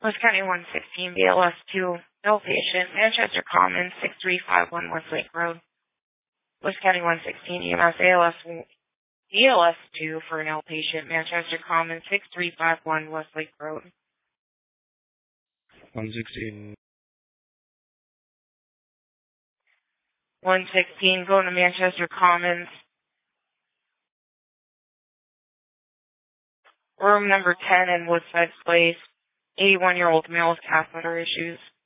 West County 116, BLS 2, outpatient, Manchester Commons, 6351 Westlake Road. West County 116, EMS BLS 2 for an outpatient, Manchester Commons, 6351 Westlake Road. 116. 116, going to Manchester Commons. Room number 10 in Woodside Place. 81-year-old male with catheter issues.